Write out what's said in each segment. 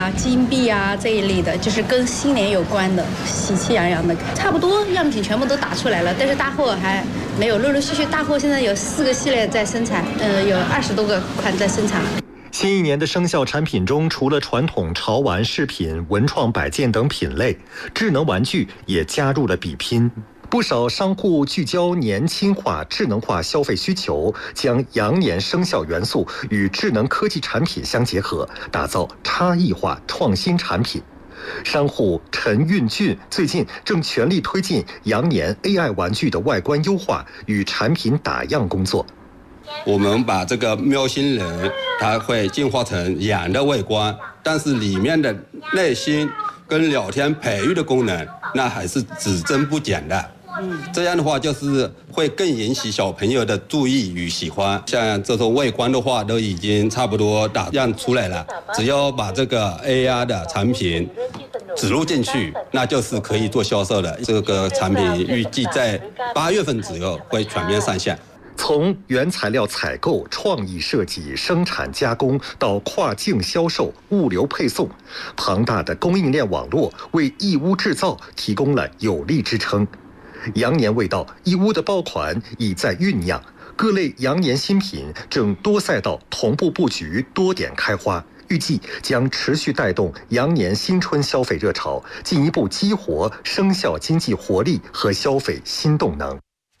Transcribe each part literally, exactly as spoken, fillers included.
啊，金币啊这一类的，就是跟新年有关的，喜气洋洋的，差不多样品全部都打出来了，但是大货还没有，陆陆续续大货现在有四个系列在生产，呃，有二十多个款在生产。 新一年的生肖产品中，除了传统潮玩饰品、文创摆件等品类，智能玩具也加入了比拼。不少商户聚焦年轻化、智能化消费需求，将羊年生肖元素与智能科技产品相结合，打造差异化创新产品。商户陈运俊最近正全力推进羊年 A I 玩具的外观优化与产品打样工作。 我们把这个喵星人，它会进化成羊的外观，但是里面的内心跟聊天培育的功能，那还是只增不减的。这样的话就是会更引起小朋友的注意与喜欢。像这种外观的话都已经差不多打样出来了，只要把这个 A R 的产品植入进去，那就是可以做销售的。这个产品预计在八月份左右会全面上线。 从原材料采购、创意设计、生产加工到跨境销售、物流配送，庞大的供应链网络为义乌制造提供了有力支撑。羊年未到，义乌的爆款已在酝酿，各类羊年新品正多赛道同步布局，多点开花，预计将持续带动羊年新春消费热潮，进一步激活生肖经济活力和消费新动能。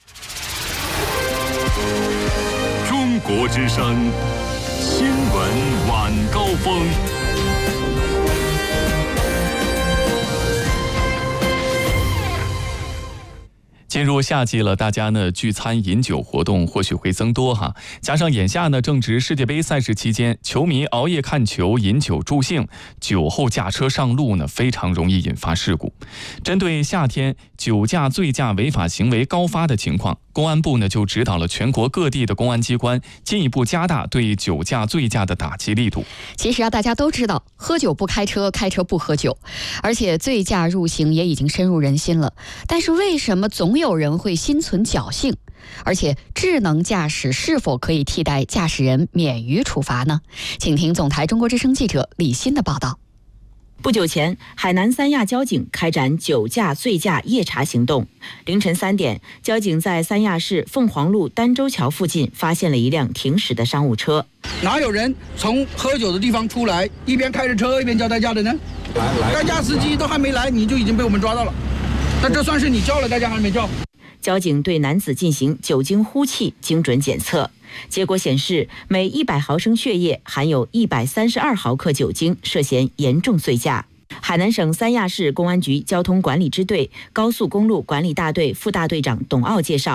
中国之声新闻晚高峰。进入夏季了，大家呢聚餐饮酒活动或许会增多哈。加上眼下呢正值世界杯赛事期间，球迷熬夜看球、饮酒助兴，酒后驾车上路呢非常容易引发事故。针对夏天酒驾、醉驾违法行为高发的情况，公安部呢就指导了全国各地的公安机关进一步加大对酒驾、醉驾的打击力度。 其实啊，大家都知道，喝酒不开车，开车不喝酒，而且醉驾入刑也已经深入人心了。但是为什么总有人会心存侥幸？而且智能驾驶是否可以替代驾驶人免于处罚呢？请听总台中国之声记者李欣的报道。 不久前，海南三亚交警开展酒驾、醉驾夜查行动。凌晨三点，交警在三亚市凤凰路儋州桥附近发现了一辆停驶的商务车。 哪有人从喝酒的地方出来，一边开着车一边叫代驾的呢？代驾司机都还没来，你就已经被我们抓到了。那这算是你叫了代驾还是没叫？ 交警对男子进行酒精呼气精准检测，结果显示每一百毫升血液含有一百三十二毫克酒精，涉嫌严重醉驾。海南省三亚市公安局交通管理支队高速公路管理大队副大队长董傲介绍，